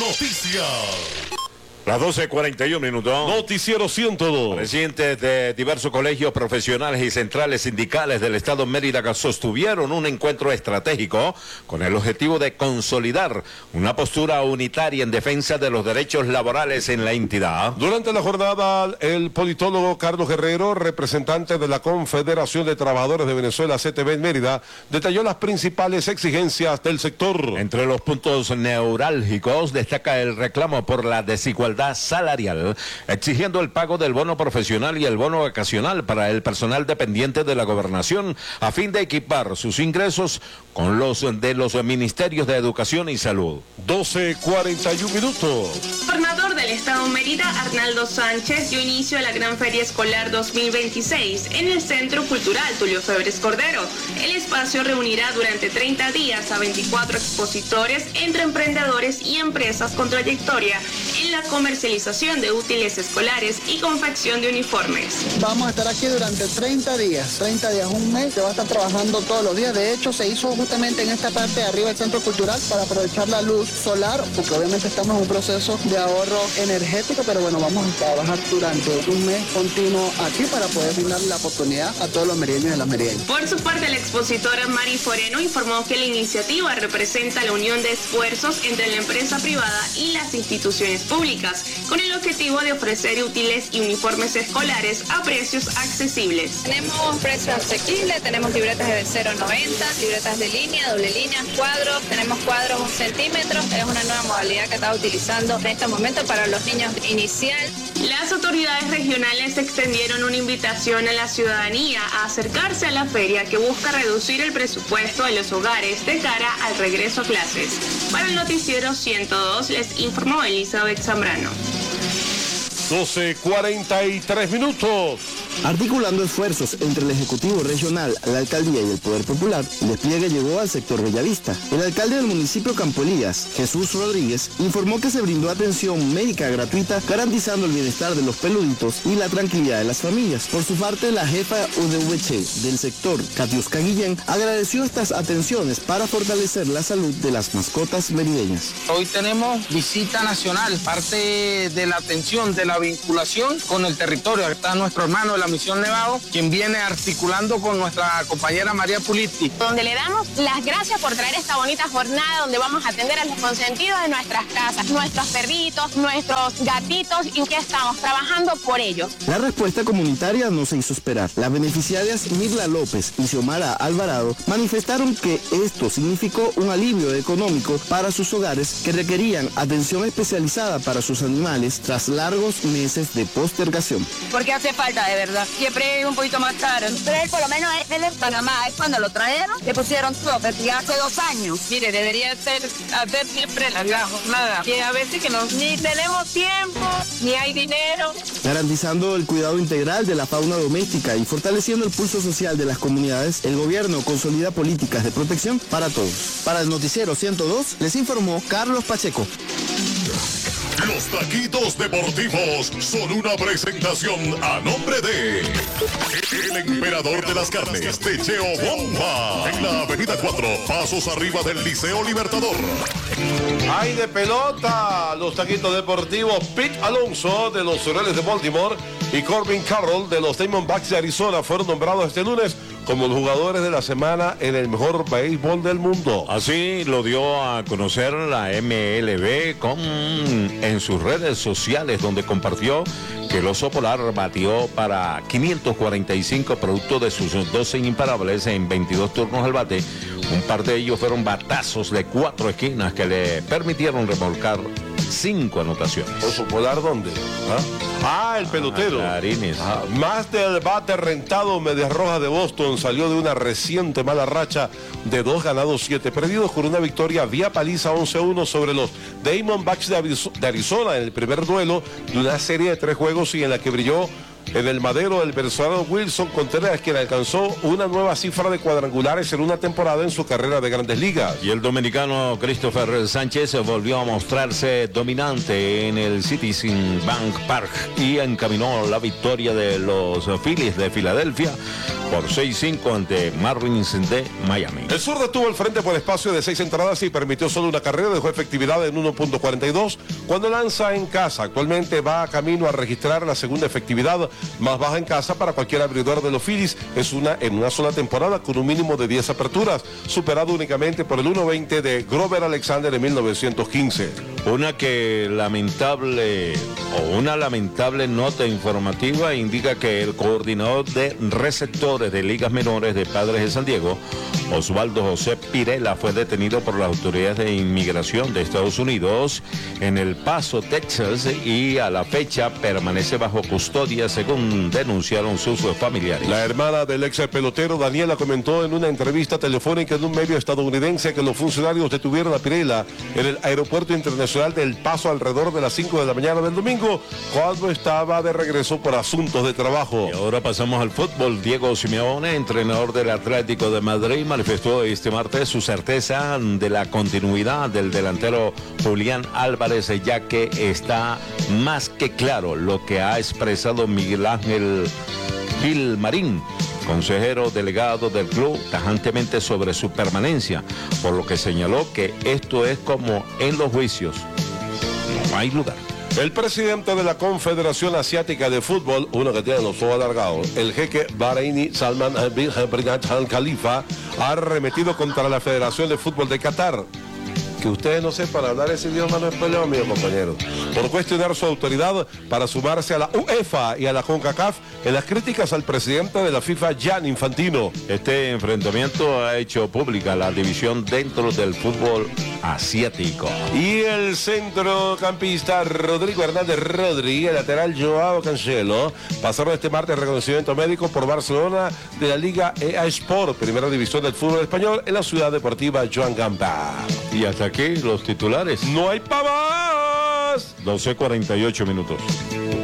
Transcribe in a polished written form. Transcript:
Noticias. Las 12:41 minutos. Noticiero 102. Presidentes de diversos colegios profesionales y centrales sindicales del Estado Mérida sostuvieron un encuentro estratégico con el objetivo de consolidar una postura unitaria en defensa de los derechos laborales en la entidad. Durante la jornada, el politólogo Carlos Guerrero, representante de la Confederación de Trabajadores de Venezuela, CTV en Mérida, detalló las principales exigencias del sector. Entre los puntos neurálgicos destaca el reclamo por la desigualdad salarial, exigiendo el pago del bono profesional y el bono vacacional para el personal dependiente de la gobernación, a fin de equipar sus ingresos con los de los ministerios de Educación y Salud. 12:41 minutos. El gobernador del Estado Mérida, Arnaldo Sánchez, dio inicio a la Gran Feria Escolar 2026 en el Centro Cultural Tulio Febres Cordero. El espacio reunirá durante 30 días a 24 expositores entre emprendedores y empresas con trayectoria en la comercialización de útiles escolares y confección de uniformes. Vamos a estar aquí durante 30 días, un mes, se va a estar trabajando todos los días. De hecho, se hizo justamente en esta parte de arriba del Centro Cultural para aprovechar la luz solar, porque obviamente estamos en un proceso de ahorro energético, pero bueno, vamos a trabajar durante un mes continuo aquí para poder brindar la oportunidad a todos los merideños y las merideñas. Por su parte, la expositora Mari Foreno informó que la iniciativa representa la unión de esfuerzos entre la empresa privada y las instituciones públicas, con el objetivo de ofrecer útiles y uniformes escolares a precios accesibles. Tenemos precios asequibles, tenemos libretas de 0.90, libretas de línea, doble línea, cuadros, tenemos cuadros 1 centímetro, es una nueva modalidad que está utilizando en este momento para los niños inicial. Las autoridades regionales extendieron una invitación a la ciudadanía a acercarse a la feria que busca reducir el presupuesto de los hogares de cara al regreso a clases. Para el noticiero 102 les informó Elizabeth Zambrano. 12:43 minutos. Articulando esfuerzos entre el Ejecutivo Regional, la Alcaldía y el Poder Popular, el despliegue llegó al sector Bellavista. El alcalde del municipio Campo Elías, Jesús Rodríguez, informó que se brindó atención médica gratuita, garantizando el bienestar de los peluditos y la tranquilidad de las familias. Por su parte, la jefa UDVC del sector, Katiuska Guillén, agradeció estas atenciones para fortalecer la salud de las mascotas merideñas. Hoy tenemos visita nacional, parte de la atención, de la vinculación con el territorio. Está nuestro hermano de la Misión Nevado, quien viene articulando con nuestra compañera María Puliti. Donde le damos las gracias por traer esta bonita jornada donde vamos a atender a los consentidos de nuestras casas, nuestros perritos, nuestros gatitos, y que estamos trabajando por ellos. La respuesta comunitaria no se hizo esperar. Las beneficiarias Mirla López y Xiomara Alvarado manifestaron que esto significó un alivio económico para sus hogares que requerían atención especializada para sus animales tras largos meses de postergación. Porque hace falta, de verdad. Siempre es un poquito más caro. Pero él por lo menos él en Panamá, cuando lo trajeron, le pusieron todo, ya hace 2 años. Mire, debería hacer siempre la jornada. Que a veces que ni tenemos tiempo, ni hay dinero. Garantizando el cuidado integral de la fauna doméstica y fortaleciendo el pulso social de las comunidades, el gobierno consolida políticas de protección para todos. Para el noticiero 102, les informó Carlos Pacheco. Los taquitos deportivos son una presentación a nombre de el emperador de las carnes, Techeo Bomba, en la avenida 4, pasos arriba del Liceo Libertador. Hay de pelota, los taquitos deportivos. Pete Alonso de los Orioles de Baltimore y Corbin Carroll de los Diamondbacks de Arizona fueron nombrados este lunes como los jugadores de la semana en el mejor béisbol del mundo. Así lo dio a conocer la MLB en sus redes sociales, donde compartió que el oso polar batió para 545 producto de sus 12 imparables en 22 turnos al bate. Un par de ellos fueron batazos de 4 esquinas que le permitieron remolcar 5 anotaciones. ¿Oso polar dónde? El pelotero. Clarines. Más del bate rentado, Medias Rojas de Boston salió de una reciente mala racha de 2 ganados, 7 perdidos, con una victoria vía paliza 11-1 sobre los Diamondbacks de Arizona en el primer duelo de una serie de 3 juegos y en la que brilló En el Madero, el venezolano Wilson Contreras, quien alcanzó una nueva cifra de cuadrangulares en una temporada en su carrera de Grandes Ligas. Y el dominicano Christopher Sánchez volvió a mostrarse dominante en el Citizen Bank Park y encaminó la victoria de los Phillies de Filadelfia por 6-5 ante Marlins de Miami. El zurdo estuvo al frente por espacio de 6 entradas y permitió solo una carrera, dejó efectividad en 1.42 cuando lanza en casa. Actualmente va camino a registrar la segunda efectividad más baja en casa para cualquier abridor de los Phillies. Es en una sola temporada con un mínimo de 10 aperturas, superado únicamente por el 1.20 de Grover Alexander en 1915. Una lamentable nota informativa indica que el coordinador de receptores de ligas menores de Padres de San Diego, Osvaldo José Pirela, fue detenido por las autoridades de inmigración de Estados Unidos en El Paso, Texas, y a la fecha permanece bajo custodia, según denunciaron sus familiares. La hermana del ex pelotero Daniela comentó en una entrevista telefónica en un medio estadounidense que los funcionarios detuvieron a Pirela en el aeropuerto internacional de El Paso alrededor de las 5 de la mañana del domingo, cuando estaba de regreso por asuntos de trabajo. Y ahora pasamos al fútbol. Diego Simeone, entrenador del Atlético de Madrid, manifestó este martes su certeza de la continuidad del delantero Julián Álvarez, ya que está más que claro lo que ha expresado Miguel Ángel Gilmarín, consejero delegado del club, tajantemente sobre su permanencia, por lo que señaló que esto es como en los juicios, no hay lugar. El presidente de la Confederación Asiática de Fútbol, uno que tiene los ojos alargados, el jeque Bahreini Salman bin Al Khalifa, ha arremetido contra la Federación de Fútbol de Qatar. Que ustedes no sepan hablar ese idioma no es problema mío, compañeros. Por cuestionar su autoridad para sumarse a la UEFA y a la CONCACAF en las críticas al presidente de la FIFA, Gianni Infantino. Este enfrentamiento ha hecho pública la división dentro del fútbol asiático. Y el centrocampista Rodrigo Hernández Rodri y el lateral Joao Cancelo pasaron este martes reconocimiento médico por Barcelona de la Liga EA Sport, primera división del fútbol español, en la ciudad deportiva Joan Gamper. Y hasta aquí los titulares. ¡No hay pavas! 12:48 minutos.